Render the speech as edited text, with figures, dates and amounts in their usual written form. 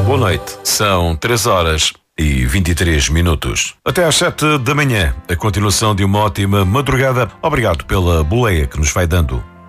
Boa noite. São 3h23. Até às 7 da manhã, a continuação de uma ótima madrugada. Obrigado pela boleia que nos vai dando.